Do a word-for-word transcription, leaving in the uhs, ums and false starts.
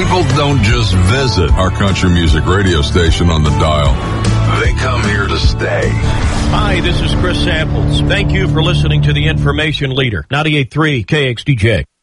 People don't just visit our country music radio station on the dial. They come here to stay. Hi, this is Chris Samples. Thank you for listening to the Information Leader, ninety-eight point three K X D J.